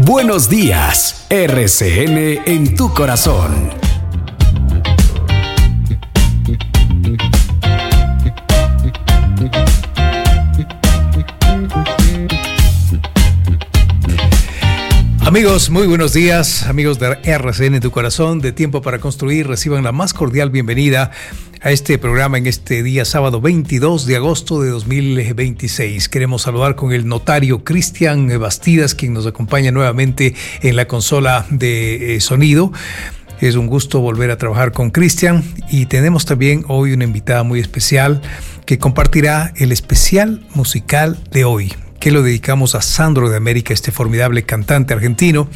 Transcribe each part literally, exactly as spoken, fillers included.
Buenos días, R C N en tu corazón. Amigos, muy buenos días, amigos de R C N en tu corazón, de Tiempo para Construir. Reciban la más cordial bienvenida a este programa en este día sábado veintidós de agosto de dos mil veintiséis. Queremos saludar con el notario Cristian Bastidas, quien nos acompaña nuevamente en la consola de eh, sonido. Es un gusto volver a trabajar con Cristian, y tenemos también hoy una invitada muy especial que compartirá el especial musical de hoy, que lo dedicamos a Sandro de América, este formidable cantante argentino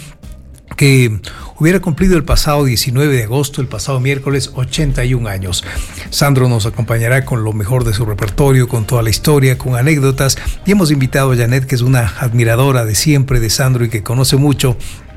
que hubiera cumplido el pasado diecinueve de agosto, el pasado miércoles, ochenta y un años. Sandro nos acompañará con lo mejor de su repertorio, con toda la historia, con anécdotas, y hemos invitado a Janet, que es una admiradora de siempre de Sandro y que conoce mucho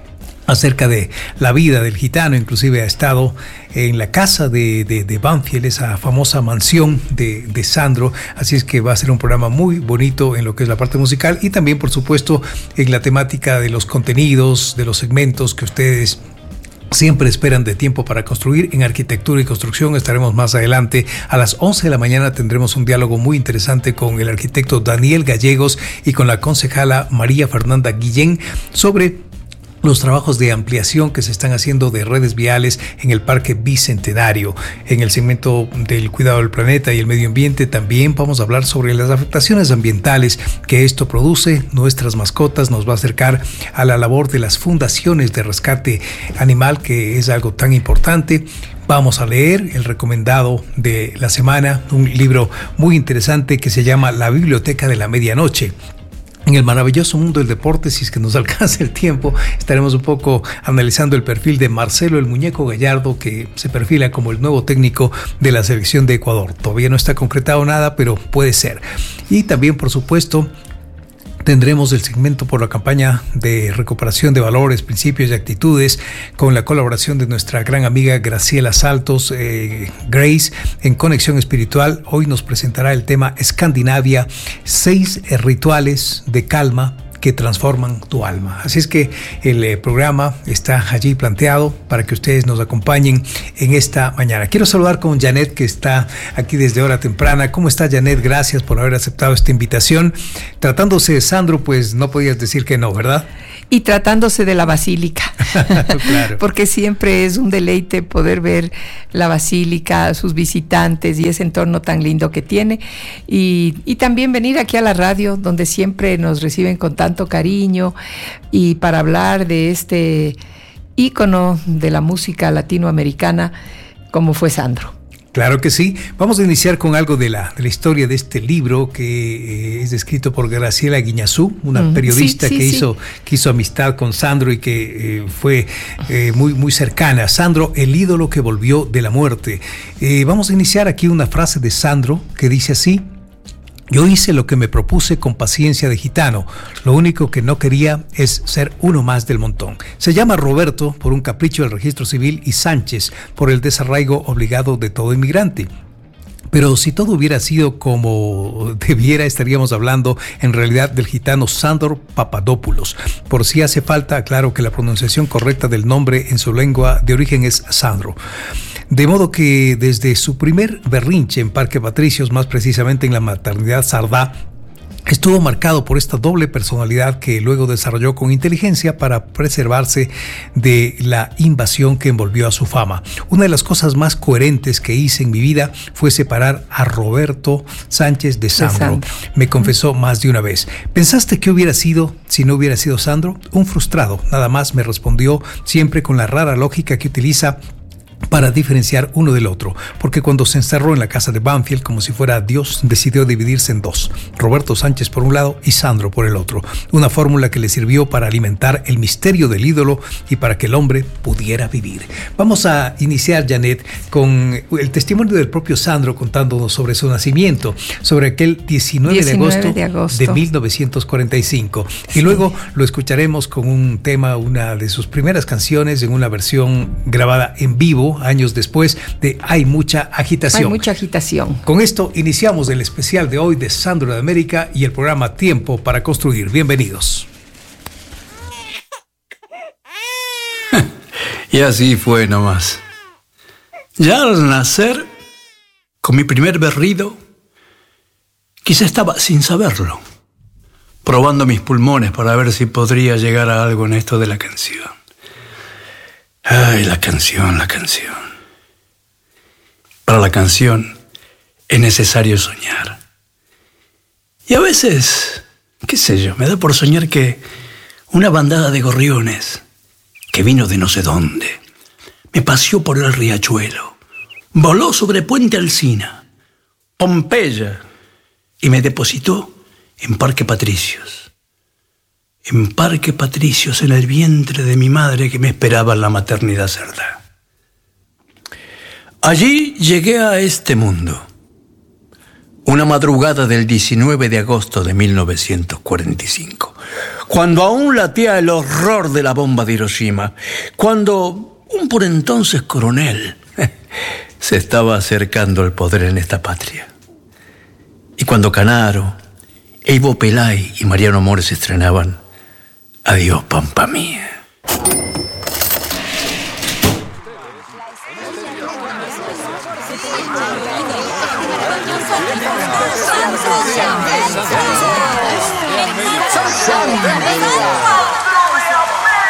acerca de la vida del gitano. Inclusive ha estado en la casa de, de, de Banfield, esa famosa mansión de, de Sandro. Así es que va a ser un programa muy bonito en lo que es la parte musical, y también, por supuesto, en la temática de los contenidos, de los segmentos que ustedes siempre esperan de Tiempo para Construir. En arquitectura y construcción estaremos más adelante. A las once de la mañana tendremos un diálogo muy interesante con el arquitecto Daniel Gallegos y con la concejala María Fernanda Guillén sobre los trabajos de ampliación que se están haciendo de redes viales en el Parque Bicentenario. En el segmento del cuidado del planeta y el medio ambiente también vamos a hablar sobre las afectaciones ambientales que esto produce. Nuestras mascotas nos va a acercar a la labor de las fundaciones de rescate animal, que es algo tan importante. Vamos a leer el recomendado de la semana, un libro muy interesante que se llama La Biblioteca de la Medianoche. En el maravilloso mundo del deporte, si es que nos alcanza el tiempo, estaremos un poco analizando el perfil de Marcelo el Muñeco Gallardo, que se perfila como el nuevo técnico de la selección de Ecuador. Todavía no está concretado nada, pero puede ser. Y también, por supuesto, tendremos el segmento por la campaña de recuperación de valores, principios y actitudes, con la colaboración de nuestra gran amiga Graciela Saltos, eh, Grace, en Conexión Espiritual. Hoy nos presentará el tema Escandinavia, seis rituales de calma que transforman tu alma. Así es que el eh, programa está allí planteado para que ustedes nos acompañen en esta mañana. Quiero saludar con Janet, que está aquí desde hora temprana. ¿Cómo está, Janet? Gracias por haber aceptado esta invitación. Tratándose de Sandro, pues no podías decir que no, ¿verdad? Y tratándose de la basílica, claro, porque siempre es un deleite poder ver la basílica, sus visitantes y ese entorno tan lindo que tiene, y, y también venir aquí a la radio, donde siempre nos reciben con tanto cariño, y para hablar de este ícono de la música latinoamericana como fue Sandro. Claro que sí. Vamos a iniciar con algo de la, de la historia de este libro, que eh, es escrito por Graciela Guiñazú, una mm, periodista sí, sí, que, sí. Hizo, que hizo amistad con Sandro y que eh, fue eh, muy, muy cercana. Sandro, el ídolo que volvió de la muerte. Eh, vamos a iniciar aquí una frase de Sandro que dice así: yo hice lo que me propuse con paciencia de gitano. Lo único que no quería es ser uno más del montón. Se llama Roberto por un capricho del registro civil y Sánchez por el desarraigo obligado de todo inmigrante. Pero si todo hubiera sido como debiera, estaríamos hablando en realidad del gitano Sándor Papadopoulos. Por si hace falta, aclaro que la pronunciación correcta del nombre en su lengua de origen es Sandro. De modo que desde su primer berrinche en Parque Patricios, más precisamente en la maternidad Sardá, estuvo marcado por esta doble personalidad que luego desarrolló con inteligencia para preservarse de la invasión que envolvió a su fama. Una de las cosas más coherentes que hice en mi vida fue separar a Roberto Sánchez de Sandro. De Sandro. Me confesó más de una vez. ¿Pensaste qué hubiera sido si no hubiera sido Sandro? Un frustrado, nada más, me respondió, siempre con la rara lógica que utiliza para diferenciar uno del otro, porque cuando se encerró en la casa de Banfield como si fuera Dios, decidió dividirse en dos, Roberto Sánchez por un lado y Sandro por el otro, una fórmula que le sirvió para alimentar el misterio del ídolo y para que el hombre pudiera vivir. Vamos a iniciar, Janet, con el testimonio del propio Sandro contándonos sobre su nacimiento, sobre aquel diecinueve de agosto de mil novecientos cuarenta y cinco, y luego lo escucharemos con un tema, una de sus primeras canciones en una versión grabada en vivo años después de Hay mucha agitación. Hay mucha agitación. Con esto iniciamos el especial de hoy de Sandro de América y el programa Tiempo para Construir. Bienvenidos. Y así fue nomás. Ya al nacer, con mi primer berrido, quizá estaba sin saberlo, probando mis pulmones para ver si podría llegar a algo en esto de la canción. Ay, la canción, la canción. Para la canción es necesario soñar. Y a veces, qué sé yo, me da por soñar que una bandada de gorriones que vino de no sé dónde me paseó por el riachuelo, voló sobre Puente Alsina, Pompeya, y me depositó en Parque Patricios. En Parque Patricios, en el vientre de mi madre que me esperaba en la maternidad cerda. Allí llegué a este mundo, una madrugada del diecinueve de agosto de mil novecientos cuarenta y cinco, cuando aún latía el horror de la bomba de Hiroshima, cuando un por entonces coronel se estaba acercando al poder en esta patria, y cuando Canaro, Evo Pelay y Mariano Mores estrenaban Adiós, Pampa Mía. Santos,